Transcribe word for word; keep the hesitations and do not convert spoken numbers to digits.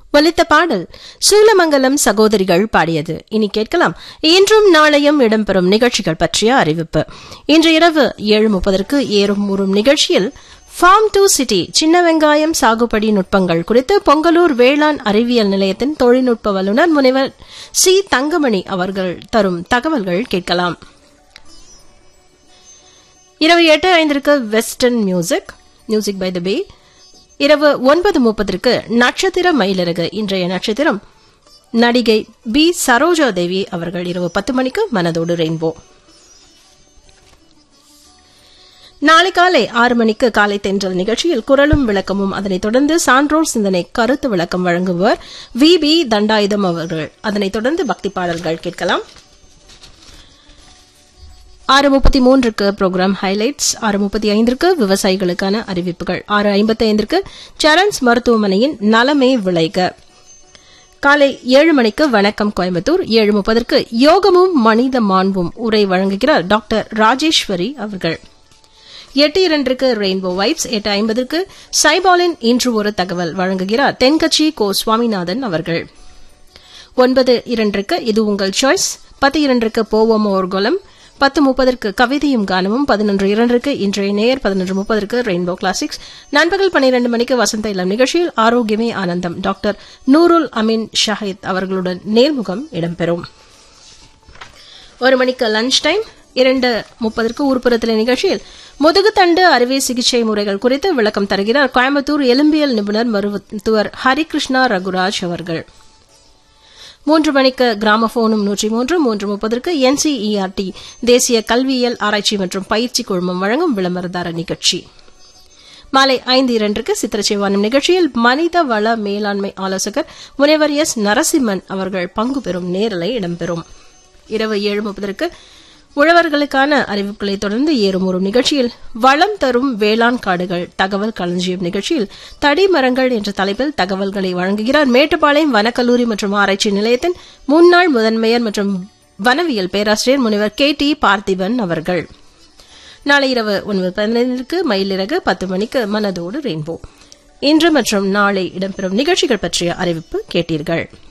ஒலித்த பாடல் சூலமங்கலம் சகோதரிகள் பாடியது. இனி கேட்கலாம் இன்றும் நாளையும் இடம்பெறும் நிகழ்ச்சிகள் பற்றிய அறிவிப்பு. இன்று இரவு ஏழு முப்பதற்கு ஏறும் ஊறும் நிகழ்ச்சியில் ஃபார்ம் டு சிட்டி சின்ன வெங்காயம் சாகுபடி நுட்பங்கள் குறித்து பொங்கலூர் வேளாண் அறிவியல் நிலையத்தின் தொழில்நுட்ப வல்லுநர் முனைவர் சி தங்கமணி அவர்கள் தரும் தகவல்கள் கேட்கலாம். இரவு எட்டு ஐந்திற்கு western music music by the பே. இரவு ஒன்பது முப்பதற்கு நட்சத்திர மயிலிறகு. இன்றைய நட்சத்திரம் நடிகை பி சரோஜா தேவி அவர்கள். இரவு பத்து மணிக்கு மனதோடு ரெயின்போ. நாளை காலை ஆறு மணிக்கு காலை தென்றல் நிகழ்ச்சியில் குரலும் விளக்கமும், அதனைத் தொடர்ந்து சான்றோர் சிந்தனை கருத்து விளக்கம் வழங்குபவர் வி பி தண்டாயுதம் அவர்கள். அதனைத் தொடர்ந்து பக்தி பாடல்கள் கேட்கலாம். ஆறு முப்பத்தி மூன்றுக்கு புரோகிராம் ஹைலைட்ஸ். ஆறு முப்பத்தி ஐந்திற்கு விவசாயிகளுக்கான அறிவிப்புகள். ஆறு ஐம்பத்தி ஐந்திற்கு சரண்ஸ் மருத்துவமனையின் நலமே விளைக. காலை ஏழு மணிக்கு வணக்கம் கோயம்புத்தூர். ஏழு முப்பதற்கு யோகமும் மனித மாண்பும் உரை வழங்குகிறார் டாக்டர் ராஜேஸ்வரி அவர்கள். எட்டு இரண்டிற்கு ரெயின்போ வைப்ஸ். எட்டு ஐம்பதற்கு சைபாலின் இன்று ஒரு தகவல் வழங்குகிறார் தென்கட்சி கோ சுவாமிநாதன் அவர்கள். ஒன்பது இரண்டிற்கு இது உங்கள் சாய்ஸ். பத்து இரண்டிற்கு போவோம் ஓர்கோலம். பத்து முப்பதற்கு கவிதையும் கானமும். பதினொன்று இரண்டிற்கு இன்றைய நேயர். பதினொன்று முப்பதற்கு ரெயின்போ கிளாசிக்ஸ். நண்பகல் பன்னிரண்டு மணிக்கு வசந்த இளம் நிகழ்ச்சியில் ஆரோக்கியமே ஆனந்தம் டாக்டர் நூருல் அமீன் ஷாஹித் அவர்களுடன் நேர்முகம் இடம்பெறும். ஒரு மணிக்கு லஞ்ச் டைம். இரண்டு முப்பதற்கு ஊர்ப்புறத்திலே நிகழ்ச்சியில் முதுகுத்தண்டு அறுவை சிகிச்சை முறைகள் குறித்து விளக்கம் தருகிறார் கோயம்புத்தூர் எலும்பியல் நிபுணர் மருத்துவர் ஹரிகிருஷ்ணா ரகுராஜ் அவர்கள். மூன்று மணிக்கு கிராமபோனும் நூற்றி மூன்று. மூன்று முப்பதற்கு என்சிஇஆர்டி தேசிய கல்வியியல் ஆராய்ச்சி மற்றும் பயிற்சி குழுமம் வழங்கும் விளம்பரதார நிகழ்ச்சி. மாலை ஐந்து இரண்டிற்கு சித்திரச்சேவானம் நிகழ்ச்சியில் மனித வள மேலாண்மை ஆலோசகர் முனைவர் எஸ் நரசிம்மன் அவர்கள் பங்கு பெறும் நேரலை இடம்பெறும். இரவு ஏழு முப்பதற்கு உழவர்களுக்கான அறிவிப்புகளை தொடர்ந்து ஏறும் ஒரு நிகழ்ச்சியில் வளம் தரும் வேளாண் காடுகள் தகவல் களஞ்சியம் நிகழ்ச்சியில் தடி மரங்கள் என்ற தலைப்பில் தகவல்களை வழங்குகிறார் மேட்டுப்பாளையம் வனக்கல்லூரி மற்றும் ஆராய்ச்சி நிலையத்தின் முன்னாள் முதன்மையர் மற்றும் வனவியல் பேராசிரியர் முனைவர் கே டி பார்த்திபன் அவர்கள். நாளை இரவு ஒன்பது பதினைந்திற்கு மயிலிறகு. பத்து மணிக்கு மனதோடு ரெயின்போ. இன்று மற்றும் நாளை இடம்பெறும் நிகழ்ச்சிகள் பற்றிய அறிவிப்பு கேட்டீர்கள்.